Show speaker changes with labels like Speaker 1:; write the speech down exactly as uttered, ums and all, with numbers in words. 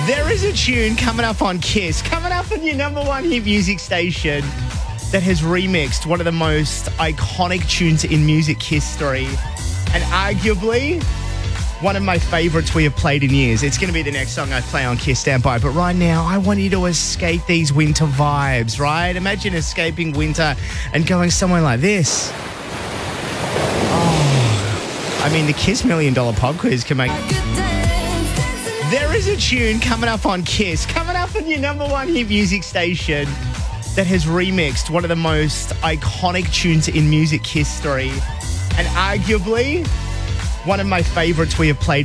Speaker 1: There is a tune coming up on Kiss, coming up on your number one hit music station that has remixed one of the most iconic tunes in music history and arguably one of my favourites we have played in years. It's going to be the next song I play on Kiss Stand By. But right now, I want you to escape these winter vibes, right? Imagine escaping winter and going somewhere like this. Oh, I mean, the Kiss Million Dollar Pop Quiz can make... There is a tune coming up on Kiss, coming up on your number one hit music station that has remixed one of the most iconic tunes in music history and arguably one of my favourites we have played